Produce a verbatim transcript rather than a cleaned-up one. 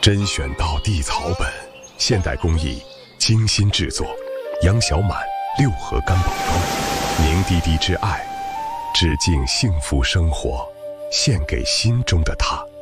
甄选到地草本，现代工艺精心制作。杨小满六合干宝膏，凝滴滴之爱，致敬幸福生活，献给心中的他。